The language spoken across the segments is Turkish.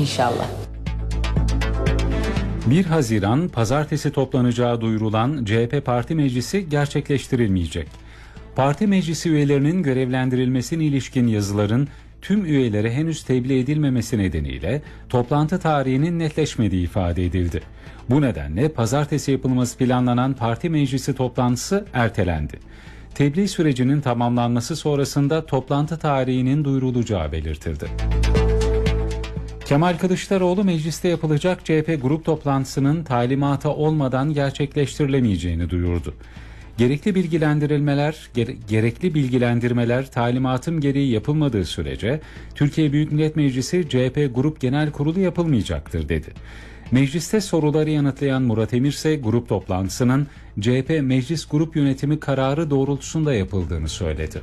inşallah. 1 Haziran pazartesi toplanacağı duyurulan CHP Parti Meclisi gerçekleştirilmeyecek. Parti meclisi üyelerinin görevlendirilmesine ilişkin yazıların tüm üyelere henüz tebliğ edilmemesi nedeniyle toplantı tarihinin netleşmediği ifade edildi. Bu nedenle pazartesi yapılması planlanan parti meclisi toplantısı ertelendi. Tebliğ sürecinin tamamlanması sonrasında toplantı tarihinin duyurulacağı belirtildi. Kemal Kılıçdaroğlu mecliste yapılacak CHP grup toplantısının talimatı olmadan gerçekleştirilemeyeceğini duyurdu. Gerekli bilgilendirmeler talimatım gereği yapılmadığı sürece Türkiye Büyük Millet Meclisi CHP Grup Genel Kurulu yapılmayacaktır dedi. Mecliste soruları yanıtlayan Murat Emir ise grup toplantısının CHP Meclis Grup Yönetimi kararı doğrultusunda yapıldığını söyledi.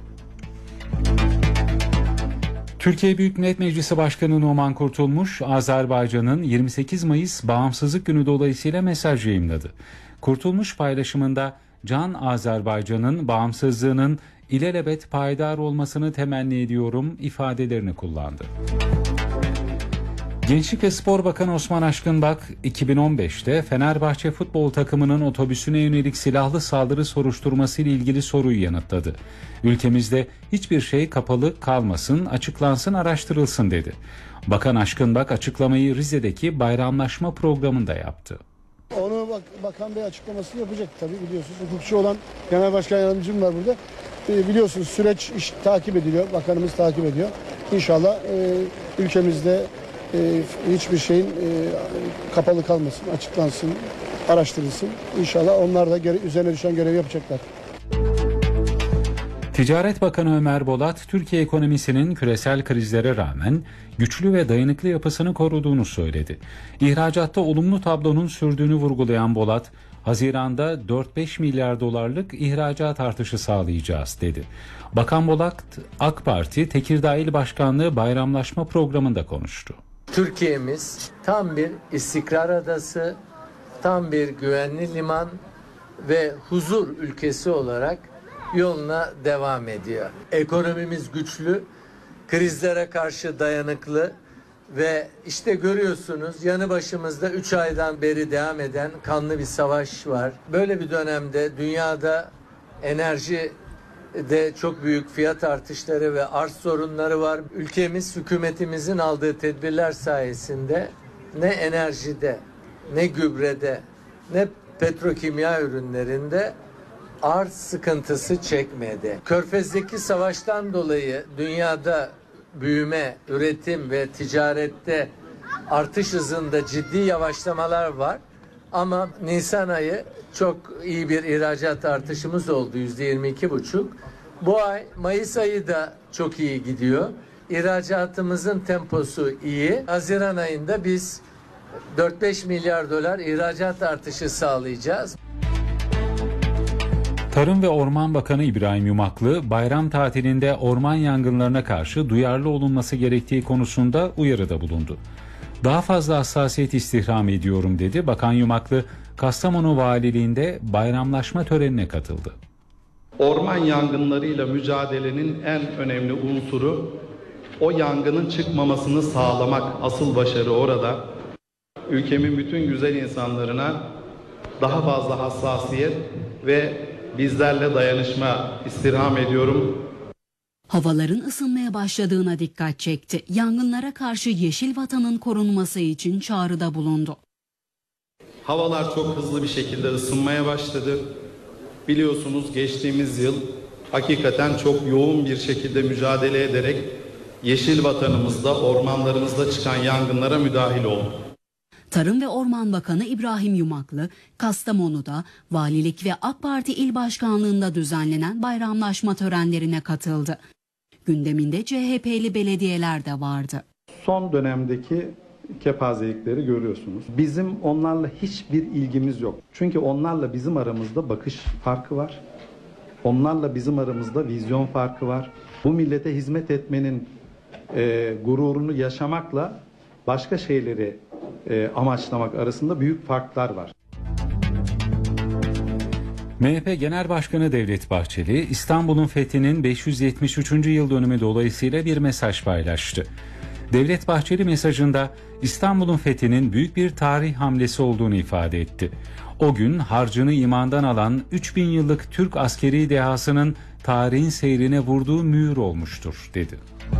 Türkiye Büyük Millet Meclisi Başkanı Numan Kurtulmuş, Azerbaycan'ın 28 Mayıs Bağımsızlık Günü dolayısıyla mesaj yayımladı. Kurtulmuş paylaşımında Can Azerbaycan'ın bağımsızlığının ilelebet payidar olmasını temenni ediyorum ifadelerini kullandı. Gençlik ve Spor Bakanı Osman Aşkınbak, 2015'te Fenerbahçe futbol takımının otobüsüne yönelik silahlı saldırı soruşturması ile ilgili soruyu yanıtladı. Ülkemizde hiçbir şey kapalı kalmasın, açıklansın, araştırılsın dedi. Bakan Aşkınbak açıklamayı Rize'deki bayramlaşma programında yaptı. Onu Bakan Bey açıklamasını yapacak tabii, biliyorsunuz. Hukukçu olan Genel Başkan Yardımcım var burada. Biliyorsunuz süreç takip ediliyor, bakanımız takip ediyor. İnşallah ülkemizde hiçbir şeyin kapalı kalmasın, açıklansın, araştırılsın. İnşallah onlar da üzerine düşen görevi yapacaklar. Ticaret Bakanı Ömer Bolat, Türkiye ekonomisinin küresel krizlere rağmen güçlü ve dayanıklı yapısını koruduğunu söyledi. İhracatta olumlu tablonun sürdüğünü vurgulayan Bolat, Haziran'da 4-5 milyar dolarlık ihracat artışı sağlayacağız dedi. Bakan Bolat, AK Parti Tekirdağ İl Başkanlığı bayramlaşma programında konuştu. Türkiye'miz tam bir istikrar adası, tam bir güvenli liman ve huzur ülkesi olarak yoluna devam ediyor. Ekonomimiz güçlü, krizlere karşı dayanıklı ve işte görüyorsunuz yanı başımızda 3 aydan beri devam eden kanlı bir savaş var. Böyle bir dönemde dünyada enerji de çok büyük fiyat artışları ve arz sorunları var. Ülkemiz hükümetimizin aldığı tedbirler sayesinde ne enerjide, ne gübrede, ne petrokimya ürünlerinde arz sıkıntısı çekmedi. Körfez'deki savaştan dolayı dünyada büyüme, üretim ve ticarette artış hızında ciddi yavaşlamalar var. Ama Nisan ayı çok iyi bir ihracat artışımız oldu, %22,5. Bu ay Mayıs ayı da çok iyi gidiyor. İhracatımızın temposu iyi. Haziran ayında biz 4-5 milyar dolar ihracat artışı sağlayacağız. Tarım ve Orman Bakanı İbrahim Yumaklı, bayram tatilinde orman yangınlarına karşı duyarlı olunması gerektiği konusunda uyarıda bulundu. Daha fazla hassasiyet istihdam ediyorum dedi. Bakan Yumaklı, Kastamonu Valiliğinde bayramlaşma törenine katıldı. Orman yangınlarıyla mücadelenin en önemli unsuru o yangının çıkmamasını sağlamak. Asıl başarı orada. Ülkemin bütün güzel insanlarına daha fazla hassasiyet ve bizlerle dayanışma istirham ediyorum. Havaların ısınmaya başladığına dikkat çekti. Yangınlara karşı Yeşil Vatan'ın korunması için çağrıda bulundu. Havalar çok hızlı bir şekilde ısınmaya başladı. Biliyorsunuz geçtiğimiz yıl hakikaten çok yoğun bir şekilde mücadele ederek Yeşil Vatanımızda, ormanlarımızda çıkan yangınlara müdahil oldu. Tarım ve Orman Bakanı İbrahim Yumaklı, Kastamonu'da Valilik ve AK Parti İl Başkanlığı'nda düzenlenen bayramlaşma törenlerine katıldı. Gündeminde CHP'li belediyeler de vardı. Son dönemdeki kepazelikleri görüyorsunuz. Bizim onlarla hiçbir ilgimiz yok. Çünkü onlarla bizim aramızda bakış farkı var. Onlarla bizim aramızda vizyon farkı var. Bu millete hizmet etmenin gururunu yaşamakla başka şeyleri amaçlamak arasında büyük farklar var. MHP Genel Başkanı Devlet Bahçeli, İstanbul'un fethinin 573. yıl dönümü dolayısıyla bir mesaj paylaştı. Devlet Bahçeli mesajında İstanbul'un fethinin büyük bir tarih hamlesi olduğunu ifade etti. O gün harcını imandan alan 3000 yıllık Türk askeri dehasının tarihin seyrine vurduğu mühür olmuştur, dedi.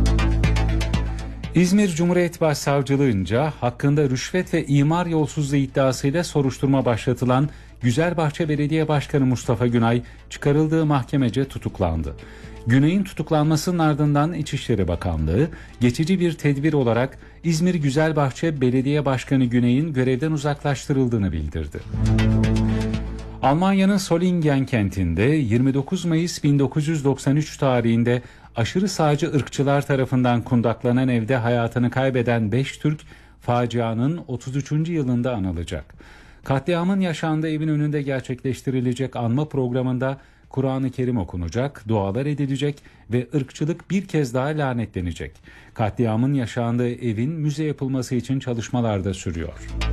İzmir Cumhuriyet Başsavcılığınca hakkında rüşvet ve imar yolsuzluğu iddiasıyla soruşturma başlatılan Güzelbahçe Belediye Başkanı Mustafa Günay çıkarıldığı mahkemece tutuklandı. Günay'ın tutuklanmasının ardından İçişleri Bakanlığı geçici bir tedbir olarak İzmir Güzelbahçe Belediye Başkanı Günay'ın görevden uzaklaştırıldığını bildirdi. Almanya'nın Solingen kentinde 29 Mayıs 1993 tarihinde aşırı sağcı ırkçılar tarafından kundaklanan evde hayatını kaybeden 5 Türk facianın 33. yılında anılacak. Katliamın yaşandığı evin önünde gerçekleştirilecek anma programında Kur'an-ı Kerim okunacak, dualar edilecek ve ırkçılık bir kez daha lanetlenecek. Katliamın yaşandığı evin müze yapılması için çalışmalar da sürüyor.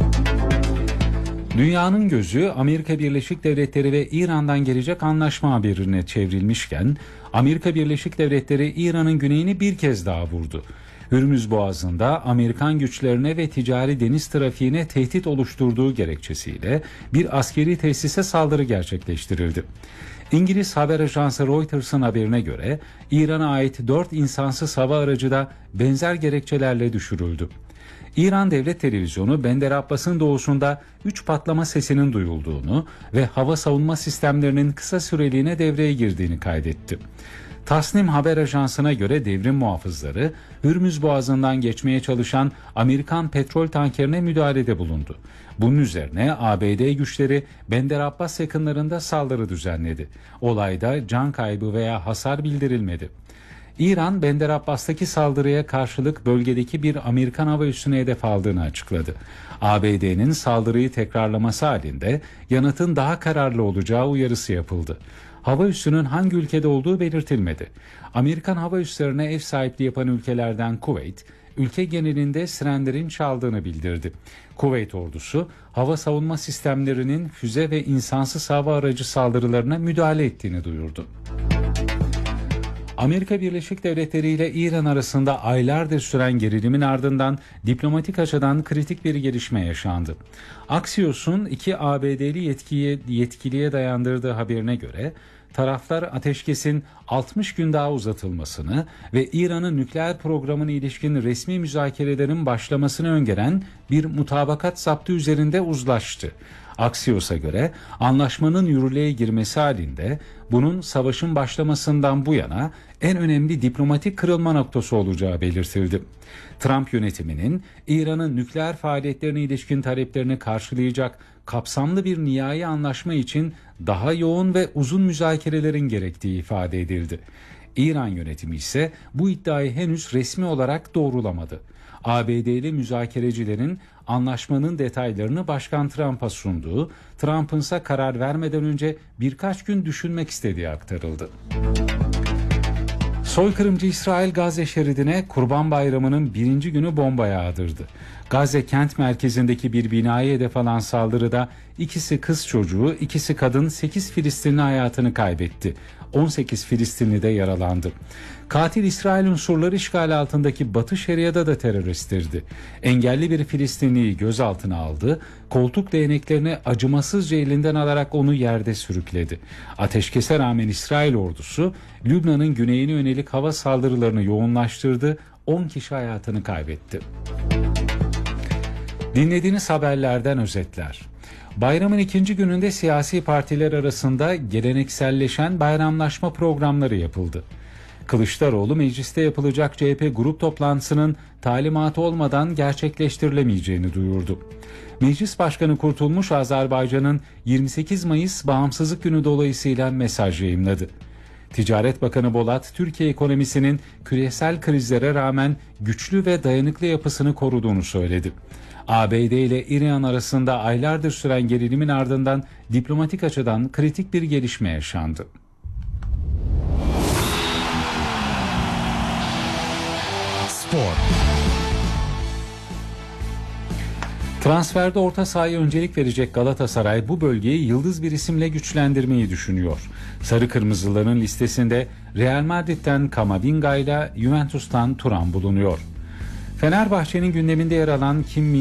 Dünyanın gözü Amerika Birleşik Devletleri ve İran'dan gelecek anlaşma haberine çevrilmişken, Amerika Birleşik Devletleri İran'ın güneyini bir kez daha vurdu. Hürmüz Boğazı'nda Amerikan güçlerine ve ticari deniz trafiğine tehdit oluşturduğu gerekçesiyle bir askeri tesise saldırı gerçekleştirildi. İngiliz haber ajansı Reuters'ın haberine göre İran'a ait 4 insansız hava aracı da benzer gerekçelerle düşürüldü. İran Devlet Televizyonu Bender Abbas'ın doğusunda 3 patlama sesinin duyulduğunu ve hava savunma sistemlerinin kısa süreliğine devreye girdiğini kaydetti. Tasnim haber ajansına göre devrim muhafızları Hürmüz Boğazı'ndan geçmeye çalışan Amerikan petrol tankerine müdahalede bulundu. Bunun üzerine ABD güçleri Bender Abbas yakınlarında saldırı düzenledi. Olayda can kaybı veya hasar bildirilmedi. İran, Bender Abbas'taki saldırıya karşılık bölgedeki bir Amerikan hava üssüne hedef aldığını açıkladı. ABD'nin saldırıyı tekrarlaması halinde yanıtın daha kararlı olacağı uyarısı yapıldı. Hava üssünün hangi ülkede olduğu belirtilmedi. Amerikan hava üslerine ev sahipliği yapan ülkelerden Kuveyt, ülke genelinde sirenlerin çaldığını bildirdi. Kuveyt ordusu, hava savunma sistemlerinin füze ve insansız hava aracı saldırılarına müdahale ettiğini duyurdu. Amerika Birleşik Devletleri ile İran arasında aylardır süren gerilimin ardından diplomatik açıdan kritik bir gelişme yaşandı. Axios'un 2 ABD'li yetkiliye dayandırdığı haberine göre taraflar ateşkesin 60 gün daha uzatılmasını ve İran'ın nükleer programına ilişkin resmi müzakerelerin başlamasını öngören bir mutabakat zaptı üzerinde uzlaştı. Axios'a göre anlaşmanın yürürlüğe girmesi halinde bunun savaşın başlamasından bu yana en önemli diplomatik kırılma noktası olacağı belirtildi. Trump yönetiminin İran'ın nükleer faaliyetlerine ilişkin taleplerini karşılayacak kapsamlı bir nihai anlaşma için daha yoğun ve uzun müzakerelerin gerektiği ifade edildi. İran yönetimi ise bu iddiayı henüz resmi olarak doğrulamadı. ABD'li müzakerecilerin anlaşmanın detaylarını Başkan Trump'a sunduğu, Trump'ın ise karar vermeden önce birkaç gün düşünmek istediği aktarıldı. Soykırımcı İsrail Gazze şeridine Kurban Bayramı'nın 1. günü bomba yağdırdı. Gazze kent merkezindeki bir binaya hedef alan saldırıda ikisi kız çocuğu, ikisi kadın 8 Filistinli hayatını kaybetti. 18 Filistinli de yaralandı. Katil İsrail unsurları işgal altındaki Batı Şeria'da da terör estirdi. Engelli bir Filistinliyi gözaltına aldı, koltuk değneklerini acımasızca elinden alarak onu yerde sürükledi. Ateşkese rağmen İsrail ordusu Lübnan'ın güneyine yönelik hava saldırılarını yoğunlaştırdı, 10 kişi hayatını kaybetti. Dinlediğiniz haberlerden özetler. Bayramın 2. gününde siyasi partiler arasında gelenekselleşen bayramlaşma programları yapıldı. Kılıçdaroğlu mecliste yapılacak CHP grup toplantısının talimatı olmadan gerçekleştirilemeyeceğini duyurdu. Meclis Başkanı Kurtulmuş Azerbaycan'ın 28 Mayıs Bağımsızlık Günü dolayısıyla mesaj yayımladı. Ticaret Bakanı Bolat, Türkiye ekonomisinin küresel krizlere rağmen güçlü ve dayanıklı yapısını koruduğunu söyledi. ABD ile İran arasında aylardır süren gerilimin ardından diplomatik açıdan kritik bir gelişme yaşandı. Spor. Transferde orta sahaya öncelik verecek Galatasaray bu bölgeyi yıldız bir isimle güçlendirmeyi düşünüyor. Sarı Kırmızıların listesinde Real Madrid'den Camavinga ile Juventus'tan Thuram bulunuyor. Fenerbahçe'nin gündeminde yer alan Kim